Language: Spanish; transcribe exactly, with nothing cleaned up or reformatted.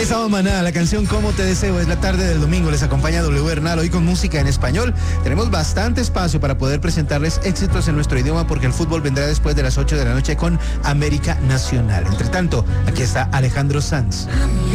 Estamos Maná, la canción Cómo te deseo es la tarde del domingo, les acompaña W Bernal hoy con música en español. Tenemos bastante espacio para poder presentarles éxitos en nuestro idioma porque el fútbol vendrá después de las ocho de la noche con América Nacional. Entre tanto, aquí está Alejandro Sanz.